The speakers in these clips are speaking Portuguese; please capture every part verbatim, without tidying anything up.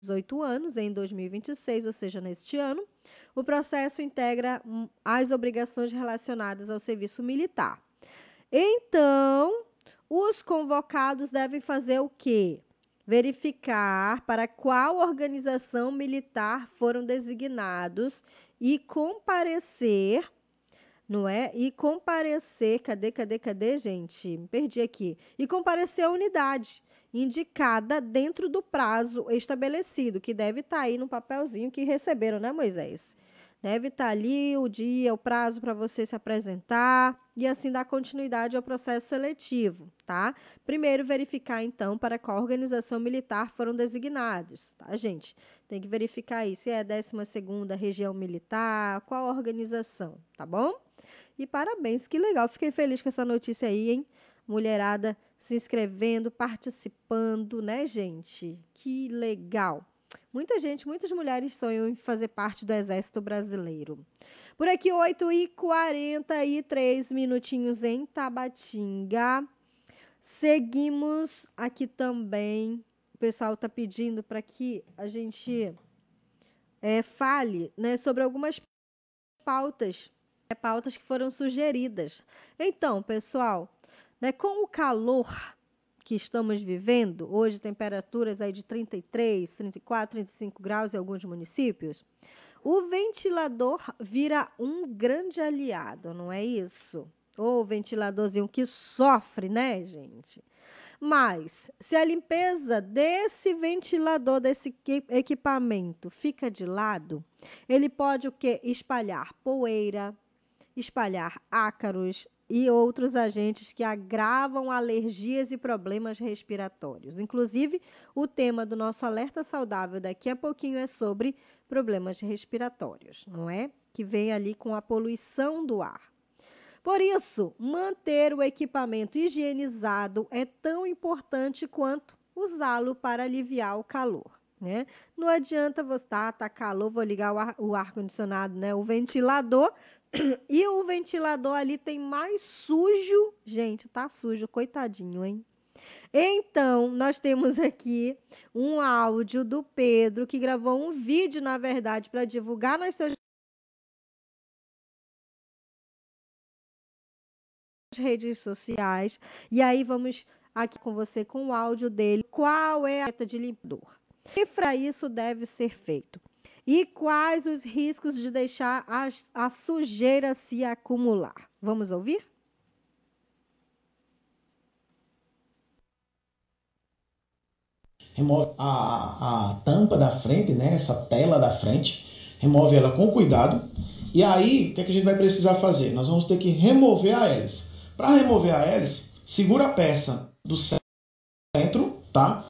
dezoito anos, em dois mil e vinte e seis, ou seja, neste ano, o processo integra as obrigações relacionadas ao serviço militar. Então, os convocados devem fazer o quê? Verificar para qual organização militar foram designados e comparecer, não é? E comparecer, cadê, cadê, cadê, gente? Me perdi aqui. E comparecer à unidade indicada dentro do prazo estabelecido, que deve estar aí no papelzinho que receberam, né, Moisés? Deve estar ali o dia, o prazo para você se apresentar e assim dar continuidade ao processo seletivo, tá? Primeiro, verificar, então, para qual organização militar foram designados, tá, gente? Tem que verificar aí se é a décima segunda Região Militar, qual organização, tá bom? E parabéns, que legal. Fiquei feliz com essa notícia aí, hein? Mulherada se inscrevendo, participando, né, gente? Que legal. Muita gente, muitas mulheres sonham em fazer parte do Exército Brasileiro. Por aqui, oito e quarenta e três minutinhos em Tabatinga. Seguimos aqui também. O pessoal está pedindo para que a gente é, fale, né, sobre algumas pautas, né, pautas que foram sugeridas. Então, pessoal, né, com o calor que estamos vivendo, hoje temperaturas aí de trinta e três, trinta e quatro, trinta e cinco graus em alguns municípios, o ventilador vira um grande aliado, não é isso? O ventiladorzinho que sofre, né, gente? Mas, se a limpeza desse ventilador, desse equipamento fica de lado, ele pode o quê? Espalhar poeira, espalhar ácaros, e outros agentes que agravam alergias e problemas respiratórios. Inclusive, o tema do nosso alerta saudável daqui a pouquinho é sobre problemas respiratórios, não é? Que vem ali com a poluição do ar. Por isso, manter o equipamento higienizado é tão importante quanto usá-lo para aliviar o calor, né? Não adianta você, tá, tá calor, vou ligar o, ar, o ar-condicionado, né? O ventilador, e o ventilador ali tem mais sujo. Gente, tá sujo, coitadinho, hein? Então, nós temos aqui um áudio do Pedro, que gravou um vídeo, na verdade, para divulgar nas suas redes sociais. E aí, vamos aqui com você com o áudio dele. Qual é a meta de limpador? E para isso deve ser feito? E quais os riscos de deixar a, a sujeira se acumular? Vamos ouvir? Remove a, a tampa da frente, né? Essa tela da frente. Remove ela com cuidado. E aí, o que, é que a gente vai precisar fazer? Nós vamos ter que remover a hélice. Para remover a hélice, segura a peça do centro, tá?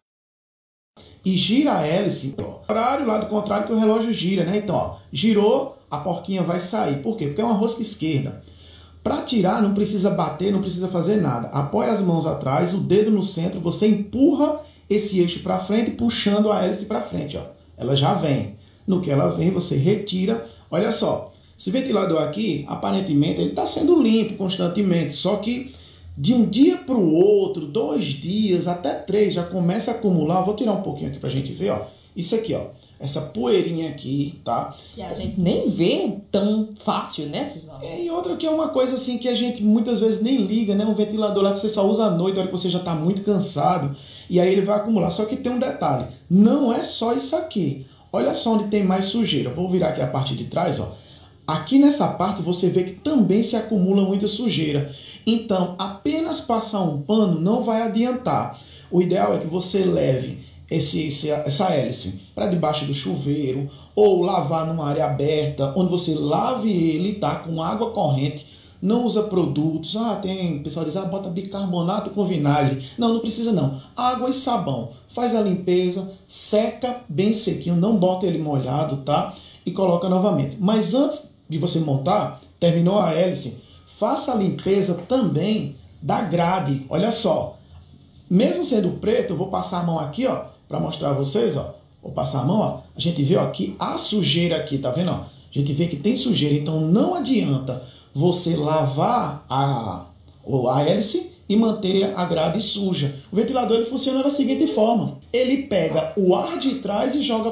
E gira a hélice para o lado contrário que o relógio gira, né? Então, ó, girou, a porquinha vai sair. Por quê? Porque é uma rosca esquerda. Para tirar, não precisa bater, não precisa fazer nada. Apoia as mãos atrás, o dedo no centro, você empurra esse eixo para frente, puxando a hélice para frente, ó. Ela já vem. No que ela vem, você retira. Olha só, esse ventilador aqui, aparentemente, ele está sendo limpo constantemente, só que de um dia para o outro, dois dias, até três, já começa a acumular. Vou tirar um pouquinho aqui para a gente ver, ó. Isso aqui, ó. Essa poeirinha aqui, tá? Que a gente nem vê tão fácil, né, Cisão? É, e outra que é uma coisa assim que a gente muitas vezes nem liga, né? Um ventilador lá que você só usa à noite, a hora que você já está muito cansado, e aí ele vai acumular. Só que tem um detalhe, não é só isso aqui. Olha só onde tem mais sujeira. Vou virar aqui a parte de trás, ó. Aqui nessa parte você vê que também se acumula muita sujeira. Então, apenas passar um pano não vai adiantar. O ideal é que você leve esse, esse, essa hélice para debaixo do chuveiro ou lavar numa área aberta, onde você lave ele, tá, com água corrente. Não usa produtos. Ah, tem pessoal que diz, ah, bota bicarbonato com vinagre. Não, não precisa não. Água e sabão. Faz a limpeza, seca bem sequinho, não bota ele molhado, tá? E coloca novamente. Mas antes de você montar, terminou a hélice, faça a limpeza também da grade. Olha só, mesmo sendo preto, eu vou passar a mão aqui, ó, para mostrar a vocês, ó. Vou passar a mão, ó. A gente vê ó, aqui a sujeira aqui, tá vendo? Ó? A gente vê que tem sujeira, então não adianta você lavar a, a hélice e manter a grade suja. O ventilador ele funciona da seguinte forma: ele pega o ar de trás e joga